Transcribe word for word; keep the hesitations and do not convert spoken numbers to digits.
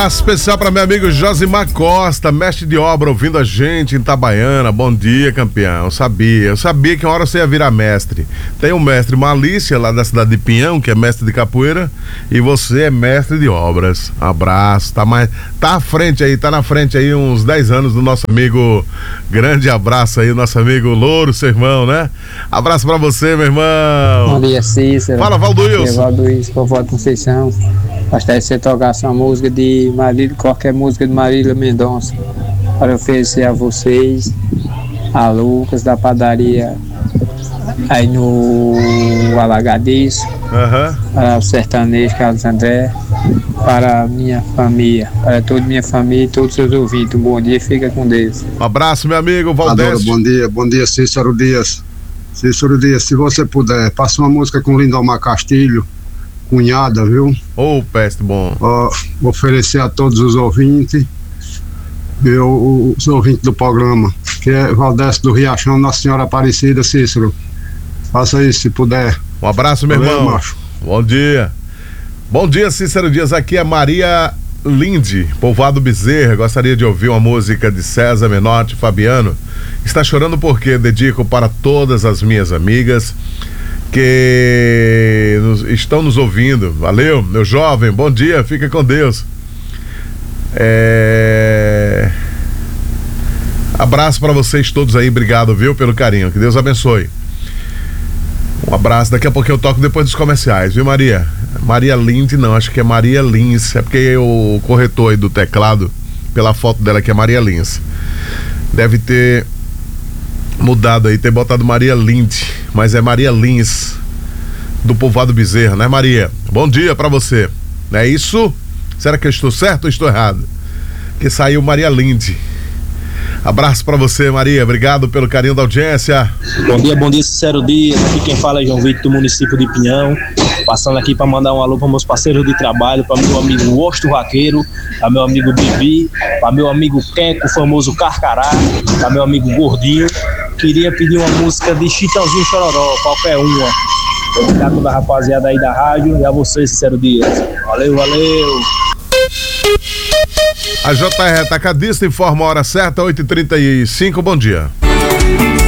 Especial para meu amigo Josimar Costa, mestre de obra, ouvindo a gente em Itabaiana. Bom dia, campeão. Eu sabia, eu sabia que uma hora você ia virar mestre. Tem o mestre Malícia, lá da cidade de Pinhão, que é mestre de capoeira, e você é mestre de obras. Abraço, tá mais, tá à frente aí, tá na frente aí uns dez anos do nosso amigo. Grande abraço aí, nosso amigo Louro, seu irmão, né? Abraço pra você, meu irmão. Bom dia, Cícero. Fala, Valduílson. Valduílson, vovó Conceição. Gostaria de você tocar uma música de Marília, qualquer música de Marília Mendonça, para oferecer a vocês, a Lucas da padaria aí no Alagadiço, uhum. Para o sertanejo Carlos André, para a minha família, para toda a minha família e todos os seus ouvintes. Um bom dia, fica com Deus. Um abraço, meu amigo Valdez. Bom dia, bom dia, Cícero Dias. Cícero Dias, se você puder, passa uma música com Lindomar Castilho, Cunhada, viu? Ô, oh, peste bom. Uh, oferecer a todos os ouvintes, eu, os ouvintes do programa, que é Valdez do Riachão, Nossa Senhora Aparecida, Cícero. Faça isso, se puder. Um abraço, meu Valeu, irmão. Macho. Bom dia. Bom dia, Cícero Dias. Aqui é Maria Linde, Povoado Bezerra. Gostaria de ouvir uma música de César Menotti Fabiano. Está chorando porque dedico para todas as minhas amigas que nos, estão nos ouvindo. Valeu, meu jovem, bom dia, fica com Deus. É... Abraço para vocês todos aí, obrigado, viu, pelo carinho, que Deus abençoe. Um abraço, daqui a pouco eu toco depois dos comerciais, viu, Maria? Maria Linde, não, acho que é Maria Lins, é porque o corretor aí do teclado, pela foto dela que é Maria Lins, deve ter mudado aí, ter botado Maria Linde, mas é Maria Lins, do Povoado Bezerra, né, Maria? Bom dia pra você. Não é isso? Será que eu estou certo ou estou errado? Que saiu Maria Linde. Abraço pra você, Maria, obrigado pelo carinho da audiência. Bom dia, bom dia, Cícero Dias. Aqui quem fala é João Vitor, do município de Pinhão. Passando aqui para mandar um alô para meus parceiros de trabalho, para meu amigo Osto Vaqueiro, para meu amigo Bibi, para meu amigo Queco, o famoso Carcará, para meu amigo Gordinho. Queria pedir uma música de Chitãozinho Chororó, qualquer uma. Obrigado toda a rapaziada aí da rádio e a vocês, Cícero Dias. Valeu, valeu. A J R Atacadista informa a hora certa, oito e trinta e cinco, bom dia.